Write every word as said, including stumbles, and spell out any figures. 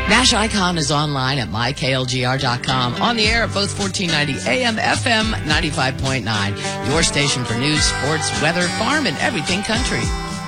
Nash Icon is online at my k l g r dot com, on the air at both fourteen ninety A M, F M ninety-five point nine, your station for news, sports, weather, farm, and everything country.